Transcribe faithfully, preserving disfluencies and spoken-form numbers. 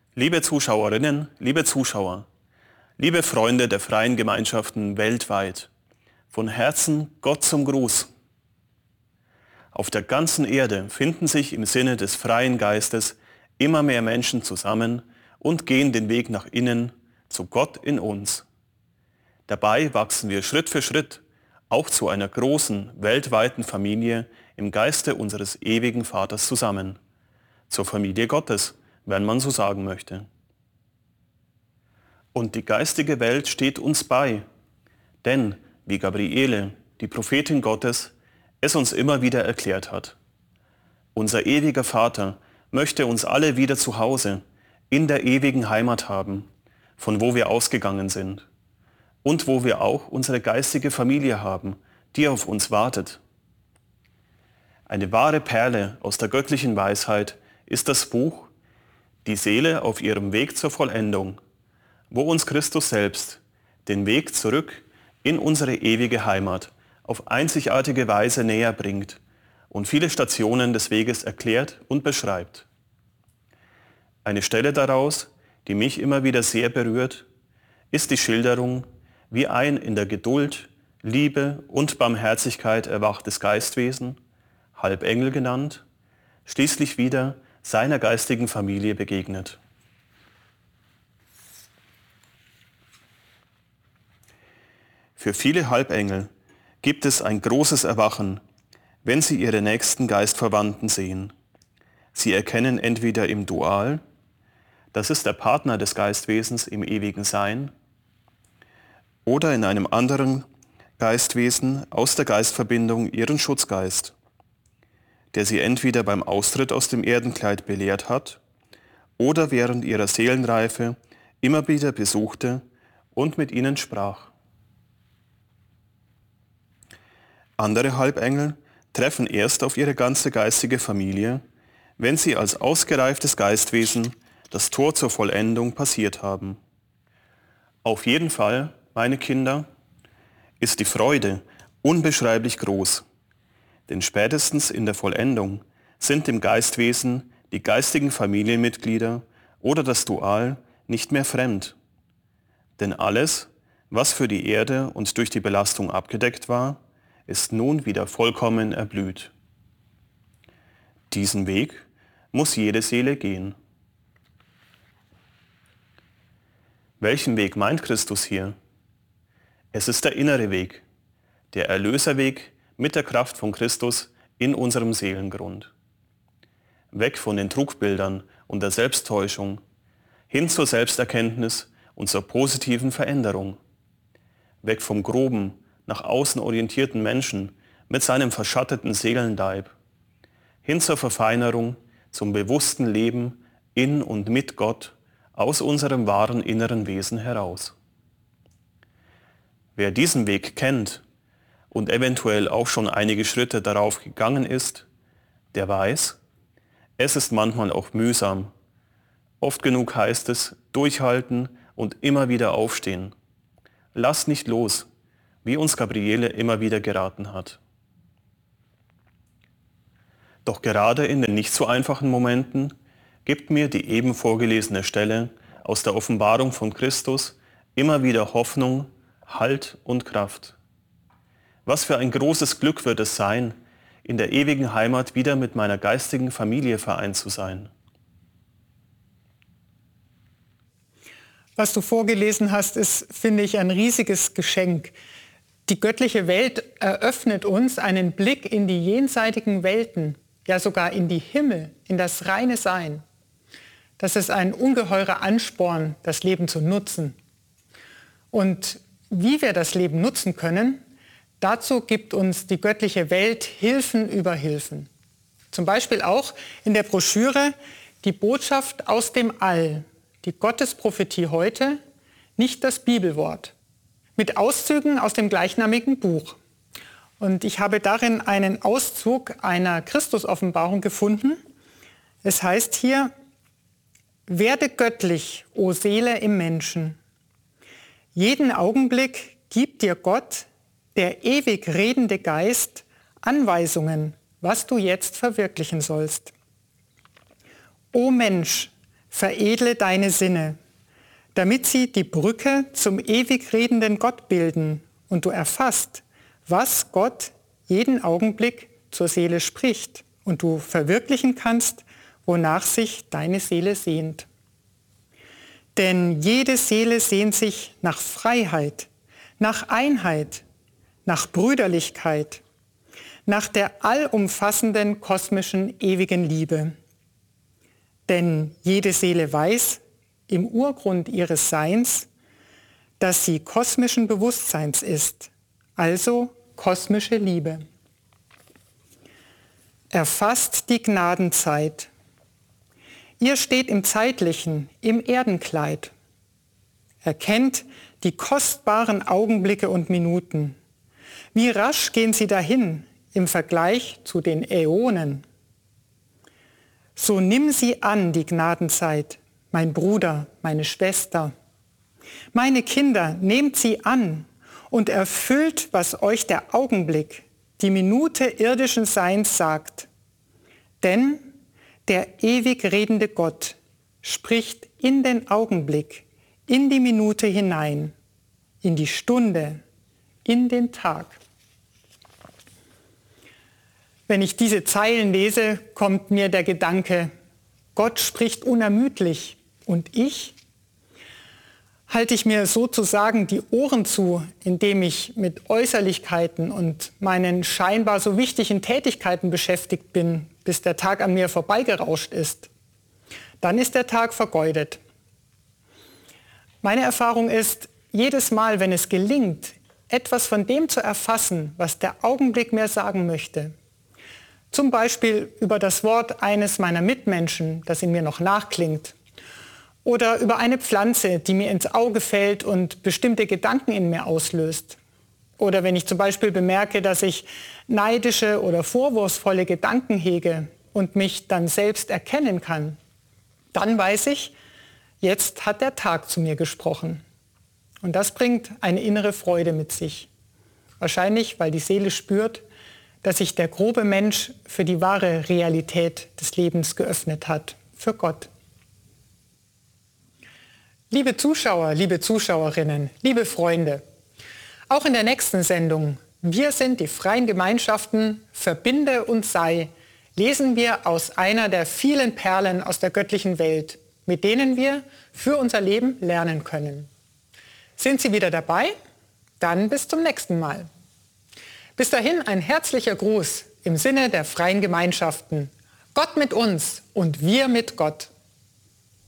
Liebe Zuschauerinnen, liebe Zuschauer, liebe Freunde der freien Gemeinschaften weltweit, von Herzen Gott zum Gruß. Auf der ganzen Erde finden sich im Sinne des freien Geistes immer mehr Menschen zusammen und gehen den Weg nach innen zu Gott in uns. Dabei wachsen wir Schritt für Schritt auch zu einer großen, weltweiten Familie im Geiste unseres ewigen Vaters zusammen. Zur Familie Gottes, wenn man so sagen möchte. Und die geistige Welt steht uns bei, denn, wie Gabriele, die Prophetin Gottes, es uns immer wieder erklärt hat, unser ewiger Vater möchte uns alle wieder zu Hause, in der ewigen Heimat haben, von wo wir ausgegangen sind und wo wir auch unsere geistige Familie haben, die auf uns wartet. Eine wahre Perle aus der göttlichen Weisheit ist das Buch Die Seele auf ihrem Weg zur Vollendung, wo uns Christus selbst den Weg zurück in unsere ewige Heimat auf einzigartige Weise näher bringt und viele Stationen des Weges erklärt und beschreibt. Eine Stelle daraus, die mich immer wieder sehr berührt, ist die Schilderung, wie ein in der Geduld, Liebe und Barmherzigkeit erwachtes Geistwesen, Halbengel genannt, schließlich wieder seiner geistigen Familie begegnet. Für viele Halbengel gibt es ein großes Erwachen, wenn sie ihre nächsten Geistverwandten sehen. Sie erkennen entweder im Dual, das ist der Partner des Geistwesens im ewigen Sein, oder in einem anderen Geistwesen aus der Geistverbindung ihren Schutzgeist, der sie entweder beim Austritt aus dem Erdenkleid belehrt hat oder während ihrer Seelenreife immer wieder besuchte und mit ihnen sprach. Andere Halbengel treffen erst auf ihre ganze geistige Familie, wenn sie als ausgereiftes Geistwesen das Tor zur Vollendung passiert haben. Auf jeden Fall, meine Kinder, ist die Freude unbeschreiblich groß, denn spätestens in der Vollendung sind dem Geistwesen die geistigen Familienmitglieder oder das Dual nicht mehr fremd. Denn alles, was für die Erde und durch die Belastung abgedeckt war, ist nun wieder vollkommen erblüht. Diesen Weg muss jede Seele gehen. Welchen Weg meint Christus hier? Es ist der innere Weg, der Erlöserweg mit der Kraft von Christus in unserem Seelengrund. Weg von den Trugbildern und der Selbsttäuschung, hin zur Selbsterkenntnis und zur positiven Veränderung. Weg vom groben, nach außen orientierten Menschen mit seinem verschatteten Seelenleib, hin zur Verfeinerung, zum bewussten Leben in und mit Gott aus unserem wahren inneren Wesen heraus. Wer diesen Weg kennt und eventuell auch schon einige Schritte darauf gegangen ist, der weiß, es ist manchmal auch mühsam. Oft genug heißt es, durchhalten und immer wieder aufstehen. Lass nicht los, wie uns Gabriele immer wieder geraten hat. Doch gerade in den nicht so einfachen Momenten gibt mir die eben vorgelesene Stelle aus der Offenbarung von Christus immer wieder Hoffnung, Halt und Kraft. Was für ein großes Glück wird es sein, in der ewigen Heimat wieder mit meiner geistigen Familie vereint zu sein. Was du vorgelesen hast, ist, finde ich, ein riesiges Geschenk. Die göttliche Welt eröffnet uns einen Blick in die jenseitigen Welten, ja sogar in die Himmel, in das reine Sein. Das ist ein ungeheurer Ansporn, das Leben zu nutzen. Und wie wir das Leben nutzen können, dazu gibt uns die göttliche Welt Hilfen über Hilfen. Zum Beispiel auch in der Broschüre Die Botschaft aus dem All, die Gottesprophetie heute, nicht das Bibelwort, mit Auszügen aus dem gleichnamigen Buch. Und ich habe darin einen Auszug einer Christusoffenbarung gefunden. Es heißt hier: Werde göttlich, o Seele im Menschen. Jeden Augenblick gibt dir Gott, der ewig redende Geist, Anweisungen, was du jetzt verwirklichen sollst. O Mensch, veredle deine Sinne, damit sie die Brücke zum ewig redenden Gott bilden und du erfasst, was Gott jeden Augenblick zur Seele spricht und du verwirklichen kannst, wonach sich deine Seele sehnt. Denn jede Seele sehnt sich nach Freiheit, nach Einheit, nach Brüderlichkeit, nach der allumfassenden kosmischen ewigen Liebe. Denn jede Seele weiß im Urgrund ihres Seins, dass sie kosmischen Bewusstseins ist, also kosmische Liebe. Erfasst die Gnadenzeit. Ihr steht im Zeitlichen, im Erdenkleid. Erkennt die kostbaren Augenblicke und Minuten. Wie rasch gehen sie dahin im Vergleich zu den Äonen. So nimm sie an, die Gnadenzeit, mein Bruder, meine Schwester. Meine Kinder, nehmt sie an und erfüllt, was euch der Augenblick, die Minute irdischen Seins sagt. Denn der ewig redende Gott spricht in den Augenblick, in die Minute hinein, in die Stunde, in den Tag. Wenn ich diese Zeilen lese, kommt mir der Gedanke, Gott spricht unermüdlich und ich? Halte ich mir sozusagen die Ohren zu, indem ich mit Äußerlichkeiten und meinen scheinbar so wichtigen Tätigkeiten beschäftigt bin, bis der Tag an mir vorbeigerauscht ist? Dann ist der Tag vergeudet. Meine Erfahrung ist, jedes Mal, wenn es gelingt, etwas von dem zu erfassen, was der Augenblick mir sagen möchte, zum Beispiel über das Wort eines meiner Mitmenschen, das in mir noch nachklingt, oder über eine Pflanze, die mir ins Auge fällt und bestimmte Gedanken in mir auslöst. Oder wenn ich zum Beispiel bemerke, dass ich neidische oder vorwurfsvolle Gedanken hege und mich dann selbst erkennen kann, dann weiß ich, jetzt hat der Tag zu mir gesprochen. Und das bringt eine innere Freude mit sich. Wahrscheinlich, weil die Seele spürt, dass sich der grobe Mensch für die wahre Realität des Lebens geöffnet hat, für Gott. Liebe Zuschauer, liebe Zuschauerinnen, liebe Freunde, auch in der nächsten Sendung Wir sind die freien Gemeinschaften, verbinde und sei, lesen wir aus einer der vielen Perlen aus der göttlichen Welt, mit denen wir für unser Leben lernen können. Sind Sie wieder dabei? Dann bis zum nächsten Mal. Bis dahin ein herzlicher Gruß im Sinne der freien Gemeinschaften. Gott mit uns und wir mit Gott.